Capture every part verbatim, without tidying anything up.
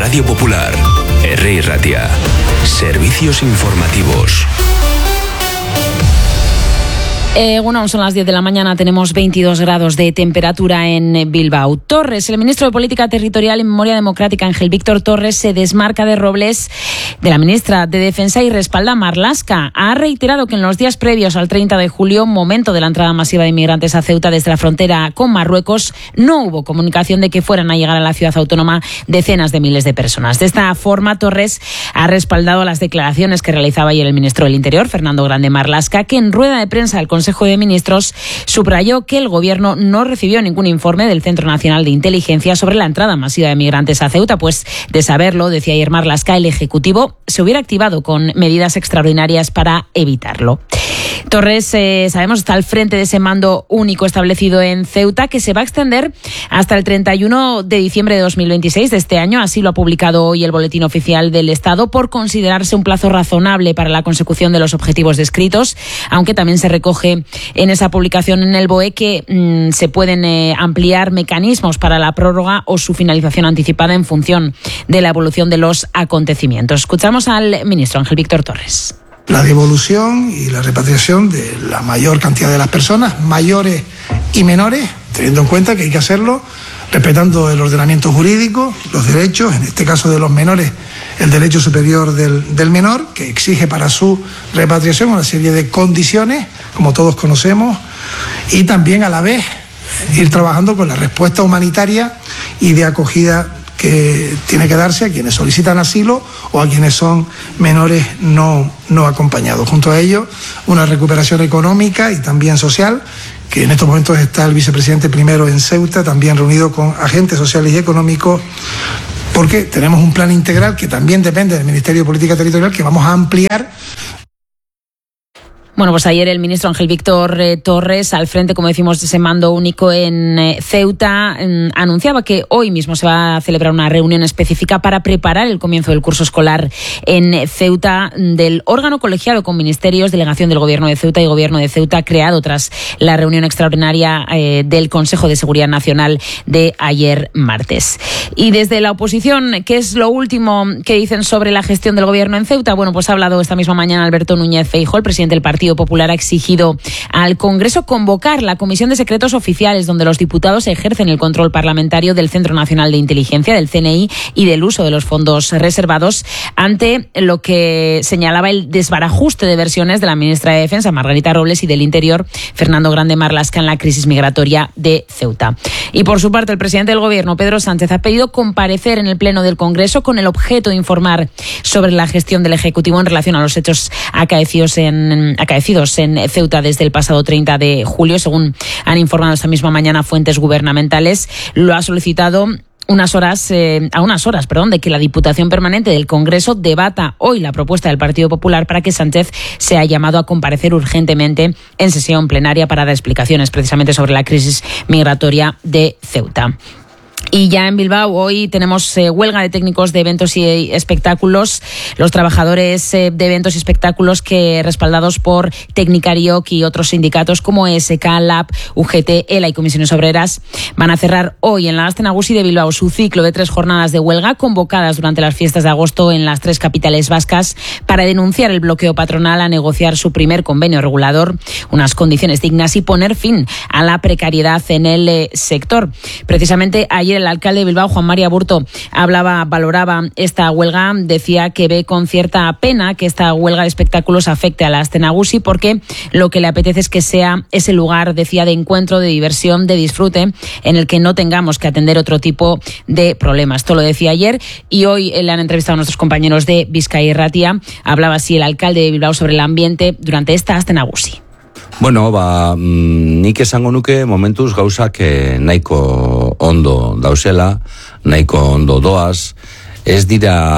Radio Popular, Herri Ratia, servicios informativos. Eh, bueno, son las diez de la mañana, tenemos veintidós grados de temperatura en Bilbao. Torres, el ministro de Política Territorial y Memoria Democrática, Ángel Víctor Torres, se desmarca de Robles, de la ministra de Defensa, y respalda a Marlaska. Ha reiterado que en los días previos al treinta de julio, momento de la entrada masiva de inmigrantes a Ceuta desde la frontera con Marruecos, no hubo comunicación de que fueran a llegar a la ciudad autónoma decenas de miles de personas. De esta forma, Torres ha respaldado las declaraciones que realizaba ayer el ministro del Interior, Fernando Grande Marlaska, que en rueda de prensa del Consejo de Ministros subrayó que el Gobierno no recibió ningún informe del Centro Nacional de Inteligencia sobre la entrada masiva de migrantes a Ceuta, pues de saberlo, decía ayer Marlaska, el Ejecutivo se hubiera activado con medidas extraordinarias para evitarlo. Torres, eh, sabemos, está al frente de ese mando único establecido en Ceuta, que se va a extender hasta el treinta y uno de diciembre de dos mil veintiséis de este año. Así lo ha publicado hoy el Boletín Oficial del Estado, por considerarse un plazo razonable para la consecución de los objetivos descritos, aunque también se recoge en esa publicación en el B O E que mmm, se pueden eh, ampliar mecanismos para la prórroga o su finalización anticipada en función de la evolución de los acontecimientos. Escuchamos al ministro Ángel Víctor Torres. La devolución y la repatriación de la mayor cantidad de las personas, mayores y menores, teniendo en cuenta que hay que hacerlo respetando el ordenamiento jurídico, los derechos, en este caso de los menores, el derecho superior del, del menor, que exige para su repatriación una serie de condiciones, como todos conocemos, y también a la vez ir trabajando con la respuesta humanitaria y de acogida que tiene que darse a quienes solicitan asilo o a quienes son menores no, no acompañados. Junto a ello, una recuperación económica y también social, que en estos momentos está el vicepresidente primero en Ceuta, también reunido con agentes sociales y económicos, porque tenemos un plan integral que también depende del Ministerio de Política Territorial, que vamos a ampliar. Bueno, pues ayer el ministro Ángel Víctor eh, Torres, al frente, como decimos, de ese mando único en eh, Ceuta, eh, anunciaba que hoy mismo se va a celebrar una reunión específica para preparar el comienzo del curso escolar en eh, Ceuta del órgano colegiado con ministerios, delegación del Gobierno de Ceuta y Gobierno de Ceuta, creado tras la reunión extraordinaria eh, del Consejo de Seguridad Nacional de ayer martes. Y desde la oposición, ¿qué es lo último que dicen sobre la gestión del Gobierno en Ceuta? Bueno, pues ha hablado esta misma mañana Alberto Núñez Feijóo, el presidente del Partido Popular, ha exigido al Congreso convocar la Comisión de Secretos Oficiales, donde los diputados ejercen el control parlamentario del Centro Nacional de Inteligencia, del C N I, y del uso de los fondos reservados, ante lo que señalaba el desbarajuste de versiones de la ministra de Defensa, Margarita Robles, y del Interior, Fernando Grande Marlaska, en la crisis migratoria de Ceuta. Y por su parte, el presidente del Gobierno, Pedro Sánchez, ha pedido comparecer en el Pleno del Congreso con el objeto de informar sobre la gestión del Ejecutivo en relación a los hechos acaecidos en, acaecidos en Ceuta desde el pasado treinta de julio, según han informado esta misma mañana fuentes gubernamentales. Lo ha solicitado unas horas, eh, a unas horas, perdón, de que la Diputación Permanente del Congreso debata hoy la propuesta del Partido Popular para que Sánchez sea llamado a comparecer urgentemente en sesión plenaria para dar explicaciones precisamente sobre la crisis migratoria de Ceuta. Y ya en Bilbao hoy tenemos eh, huelga de técnicos de eventos y espectáculos. Los trabajadores eh, de eventos y espectáculos, que respaldados por Tecnicariok y otros sindicatos como E S K, Lab, U G T, ELA y Comisiones Obreras, van a cerrar hoy en la Aste Nagusi de Bilbao su ciclo de tres jornadas de huelga convocadas durante las fiestas de agosto en las tres capitales vascas, para denunciar el bloqueo patronal a negociar su primer convenio regulador, unas condiciones dignas, y poner fin a la precariedad en el eh, sector. Precisamente ayer el alcalde de Bilbao, Juan Mari Aburto, hablaba, valoraba esta huelga, decía que ve con cierta pena que esta huelga de espectáculos afecte a la Aste Nagusi, porque lo que le apetece es que sea ese lugar, decía, de encuentro, de diversión, de disfrute, en el que no tengamos que atender otro tipo de problemas. Esto lo decía ayer, y hoy le han entrevistado a nuestros compañeros de Bizkaia Irratia. Hablaba así el alcalde de Bilbao sobre el ambiente durante esta Aste Nagusi. Bueno, ba, nik esango nuke momentuz gauzak nahiko ondo dauzela, nahiko ondo doaz, ez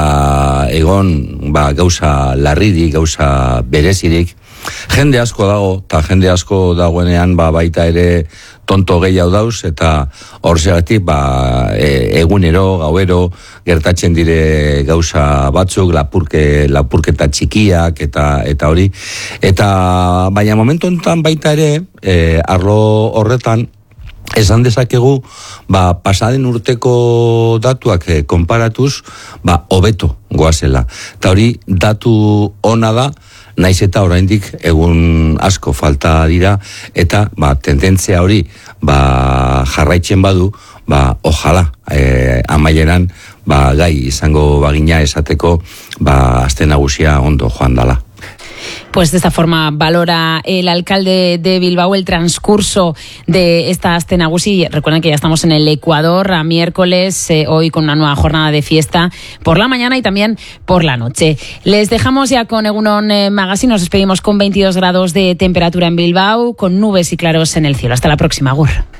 dira egon ba, gauza larririk, gauza berezirik. Jende asko dago, eta jende asko dagoenean ba, baita ere tonto gehiago dauz, eta horregatik ba, e, egunero, gauero, gertatzen dire gauza batzuk, lapurke, lapurketa txikiak, eta eta hori. Eta baina momentu honetan baita ere, e, arlo horretan, esan dezakegu, ba, pasaden urteko datuak eh, konparatuz, ba, hobeto goazela. Eta hori, datu ona da, naiz eta oraindik egun asko falta dira, eta ba, tendentzia hori ba, jarraitzen badu, ba, ojala, eh, amaieran ba, gai izango bagina esateko ba, aste nagusia ondo joan dala. Pues de esta forma valora el alcalde de Bilbao el transcurso de esta Aste Nagusi. Recuerden que ya estamos en el Ecuador a miércoles, eh, hoy con una nueva jornada de fiesta por la mañana y también por la noche. Les dejamos ya con Egunon eh, Magazine, nos despedimos con veintidós grados de temperatura en Bilbao, con nubes y claros en el cielo. Hasta la próxima, Agur.